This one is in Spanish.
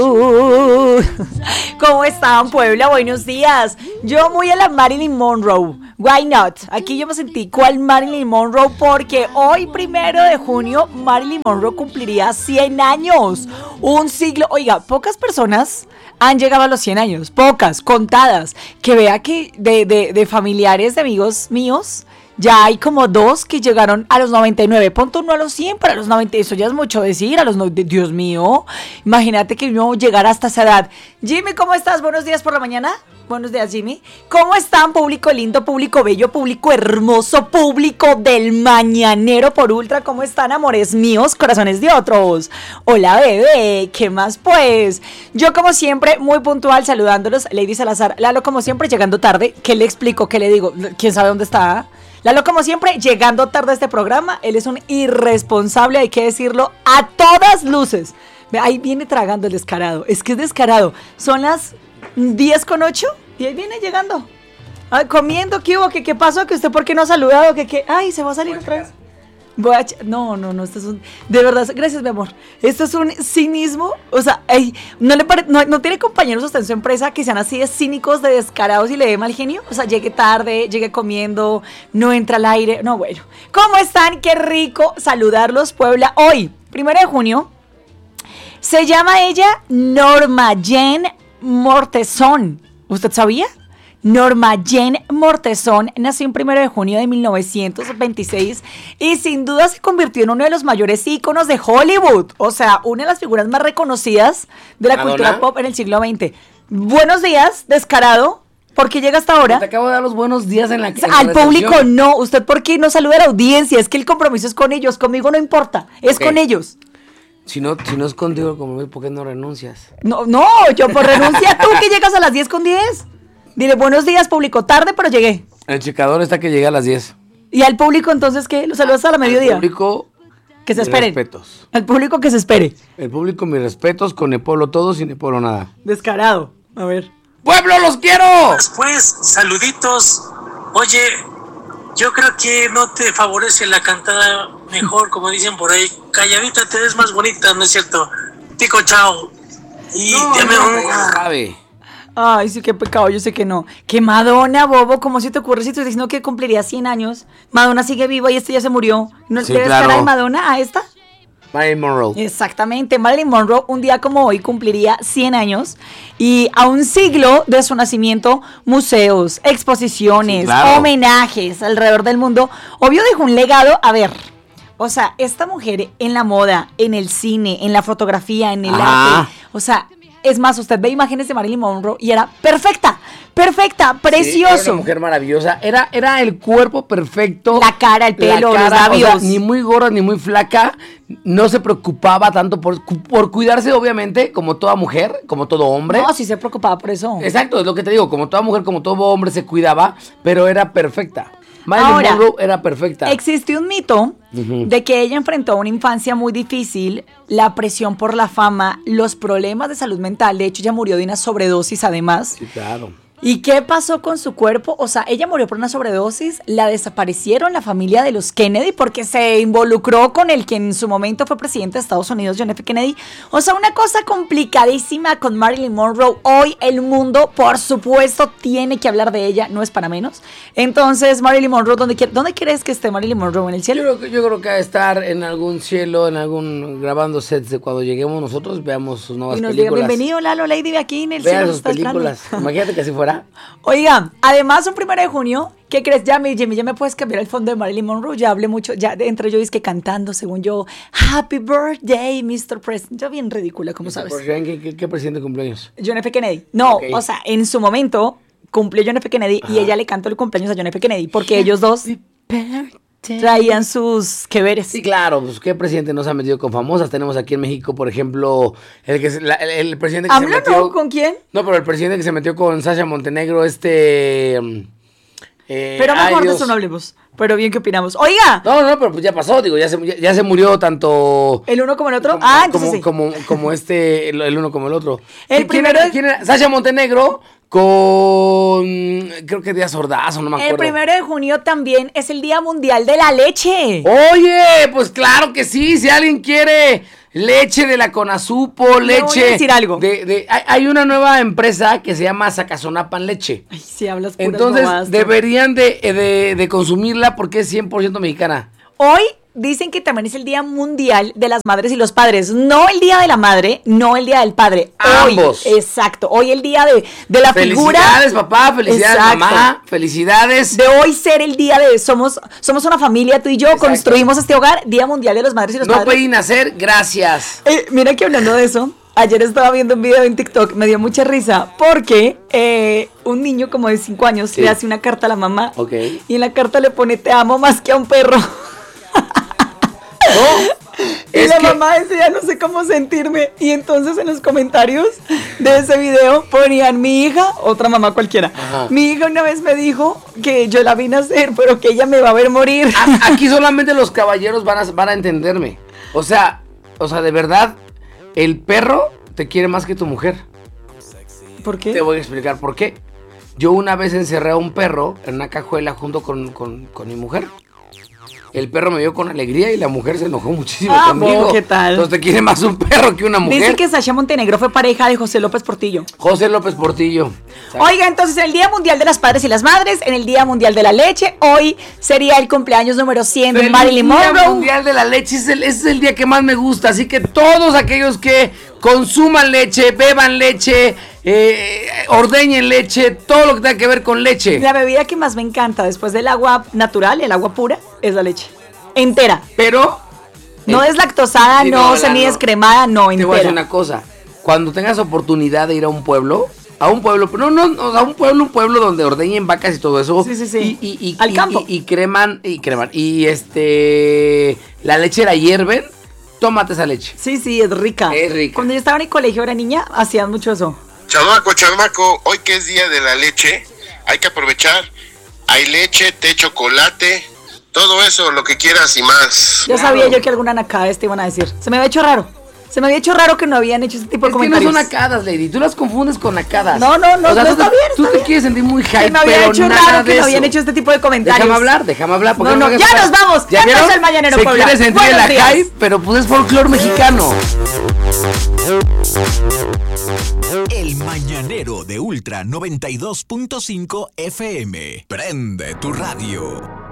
¿Cómo están, Puebla? Buenos días. Yo muy a la Marilyn Monroe. Why not? Aquí yo me sentí cual Marilyn Monroe porque hoy, 1 de junio, Marilyn Monroe cumpliría 100 años. Un siglo. Oiga, pocas personas han llegado a los 100 años. Pocas, contadas. Que vea que de familiares, de amigos míos, ya hay como 2 que llegaron a los 99, punto uno a los 100, para los 90, eso ya es mucho decir, Dios mío, imagínate que uno llegara hasta esa edad. Jimmy, ¿cómo estás? Buenos días por la mañana. Buenos días, Jimmy. ¿Cómo están, público lindo, público bello, público hermoso, público del Mañanero por Ultra? ¿Cómo están, amores míos, corazones de otros? Hola, bebé, ¿qué más pues? Yo, como siempre, muy puntual, saludándolos. Lady Salazar, Lalo, como siempre, llegando tarde. ¿Qué le explico? ¿Qué le digo? ¿Quién sabe dónde está? Lalo, como siempre, llegando tarde a este programa. Él es un irresponsable, hay que decirlo a todas luces. Ahí viene tragando el descarado. Es que es descarado. Son las 10:08 y ahí viene llegando. Ay, comiendo, ¿qué hubo? ¿Qué pasó? ¿Que usted por qué no ha saludado? ¿Qué? Ay, ¿se va a salir otra vez? No, esto es un... De verdad, gracias, mi amor. Esto es un cinismo. O sea, no tiene compañeros usted en su empresa que sean así de cínicos, de descarados y le dé mal genio. O sea, llegue tarde, llegue comiendo, no entra al aire. No, bueno. ¿Cómo están? Qué rico saludarlos, Puebla. Hoy, 1 de junio, se llama ella Norma Jean Mortezón. ¿Usted sabía? Norma Jean Mortezón nació en 1 de junio de 1926 y sin duda se convirtió en uno de los mayores íconos de Hollywood. O sea, una de las figuras más reconocidas de la cultura pop en el siglo XX. Buenos días, descarado. ¿Por qué llega hasta ahora? Te acabo de dar los buenos días en la Al público no. ¿Usted por qué no saluda a la audiencia? Es que el compromiso es con ellos. Conmigo no importa. Es con ellos. Si no es contigo, ¿por qué no renuncias? No, yo por renuncia. ¿Tú que llegas a las 10:10? Dile, buenos días, público, tarde, pero llegué. El checador está que llegue a las 10. ¿Y al público entonces qué? ¿Lo saludas a la mediodía? Al público, que se esperen. Respetos. Al público que se espere. El público, mis respetos, con el pueblo todo, sin el pueblo nada. Descarado. A ver. ¡Pueblo, los quiero! Pues, saluditos. Oye, yo creo que no te favorece la cantada mejor, como dicen por ahí. Calladita te ves más bonita, ¿no es cierto? Tico, chao. Y dame un... sabe. Ay, sí, qué pecado, yo sé que no. Que Madonna, bobo, ¿cómo se te ocurre si tú estás diciendo que cumpliría 100 años? Madonna sigue viva y ya se murió. ¿No sí, le ves claro. cara de Madonna a esta? Marilyn Monroe. Exactamente, Marilyn Monroe un día como hoy cumpliría 100 años y a un siglo de su nacimiento, museos, exposiciones, homenajes alrededor del mundo. Obvio dejó un legado, a ver, o sea, esta mujer en la moda, en el cine, en la fotografía, en el arte, o sea... Es más, usted ve imágenes de Marilyn Monroe y era perfecta, precioso. Sí, era una mujer maravillosa, era el cuerpo perfecto. La cara, el pelo, los labios. O sea, ni muy gorda ni muy flaca, no se preocupaba tanto por cuidarse, obviamente, como toda mujer, como todo hombre. No, sí se preocupaba por eso. Exacto, es lo que te digo, como toda mujer, como todo hombre se cuidaba, pero era perfecta. Marilyn Monroe era perfecta. Existe un mito de que ella enfrentó una infancia muy difícil, la presión por la fama, los problemas de salud mental. De hecho, ella murió de una sobredosis además. Sí, claro. ¿Y qué pasó con su cuerpo? O sea, ella murió por una sobredosis, la desaparecieron la familia de los Kennedy porque se involucró con el que en su momento fue presidente de Estados Unidos, John F. Kennedy. O sea, una cosa complicadísima con Marilyn Monroe. Hoy el mundo, por supuesto, tiene que hablar de ella, no es para menos. Entonces, Marilyn Monroe, ¿dónde crees que esté Marilyn Monroe? ¿En el cielo? Yo creo que va a estar en algún cielo, grabando sets de cuando lleguemos nosotros, veamos sus nuevas películas. Y nos diga, bienvenido, Lalo, Lady, aquí en el cielo. Vean sus películas. Imagínate que así fuera. Oiga, además un 1 de junio, ¿qué crees? Jimmy, ya me puedes cambiar el fondo de Marilyn Monroe, ya hablé mucho, ya entre yo que cantando, según yo, Happy Birthday, Mr. President, yo bien ridícula, como sabes. ¿Qué presidente cumpleaños? John F. Kennedy, no, okay. O sea, en su momento cumplió John F. Kennedy y ella le cantó el cumpleaños a John F. Kennedy, porque ellos dos traían sus que veres. Sí, claro, pues qué presidente nos ha metido con famosas. Tenemos aquí en México, por ejemplo, el presidente que se metió... ¿No? ¿Con quién? No, pero el presidente que se metió con Sasha Montenegro, pero mejor de eso no hablemos. Pero bien, ¿qué opinamos? ¡Oiga! No, pero pues ya pasó, digo, ya se murió tanto... ¿El uno como el otro? Entonces sí. Como el uno como el otro. ¿Quién era? Sasha Montenegro con... creo que Díaz Ordaz, no me acuerdo. El 1 de junio también es el Día Mundial de la Leche. Oye, pues claro que sí, si alguien quiere leche de la Conasupo, leche. voy a decir algo. Hay una nueva empresa que se llama Sacazonapan Leche. Ay, sí, hablas puras Entonces bobadas, tú. deberían de consumirla porque es 100% mexicana. Hoy dicen que también es el Día Mundial de las Madres y los Padres. No el Día de la Madre, no el Día del Padre. Ambos. Hoy, exacto. Hoy el día de la figura. Felicidades, papá. Felicidades, Exacto. mamá. Felicidades. De hoy ser el día de somos una familia, tú y yo, Exacto. construimos este hogar, Día Mundial de las Madres y los No Padres. pedí nacer, gracias. Mira que hablando de eso, ayer estaba viendo un video en TikTok, me dio mucha risa, porque un niño como de 5 años Sí. le hace una carta a la mamá, Ok. y en la carta le pone te amo más que a un perro. No, Y es la que mamá decía, no sé cómo sentirme. Y entonces en los comentarios de ese video ponían, mi hija, otra mamá cualquiera, Ajá. mi hija una vez me dijo que yo la vi nacer, pero que ella me va a ver morir. aquí solamente los caballeros van a entenderme. O sea, de verdad, el perro te quiere más que tu mujer. ¿Por qué? Te voy a explicar por qué. Yo una vez encerré a un perro en una cajuela junto con mi mujer. El perro me vio con alegría y la mujer se enojó muchísimo conmigo. ¿qué tal? Entonces te quiere más un perro que una mujer. Dice que Sasha Montenegro fue pareja de José López Portillo. José López Portillo. Oiga, entonces en el Día Mundial de las Padres y las Madres, en el Día Mundial de la Leche, hoy sería el cumpleaños número 100 de Feliz Marilyn Día Monroe. Mundial de la Leche, ese es el día que más me gusta. Así que todos aquellos que consuman leche, beban leche, ordeñen leche, todo lo que tenga que ver con leche. La bebida que más me encanta después del agua natural, el agua pura, es la leche. Entera. Pero No deslactosada, sí, no la semidescremada, no, Te voy a decir entera. una cosa. Cuando tengas oportunidad de ir a un pueblo, pero no, o sea, un pueblo donde ordeñen vacas y todo eso. Sí, sí, sí. Y Al campo. Y creman. Y la leche la hierven. Tómate esa leche. Sí, sí, es rica. Es rica. Cuando yo estaba en el colegio, era niña, hacían mucho eso. Chamaco, hoy que es día de la leche, hay que aprovechar. Hay leche, té, chocolate, todo eso, lo que quieras y más. Ya Claro. sabía yo que alguna nacada te iban a decir. Se me había hecho raro. Se me había hecho raro que no habían hecho ese tipo de Es que no comentarios. son nacadas, lady. Tú las confundes con nacadas. No, no, no, O sea, no, tú está te- bien, Tú está te bien. quieres sentir muy hype, Se me había pero hecho nada raro de que no habían eso. hecho este tipo de comentarios. Déjame hablar. porque No, no, me ya hagas- nos vamos. Ya vieron? empezó el Mañanero Se Puebla. quiere sentir Buenos la días. hype, pero pues es folclore mexicano. El Mañanero de Ultra 92.5 FM. Prende tu radio.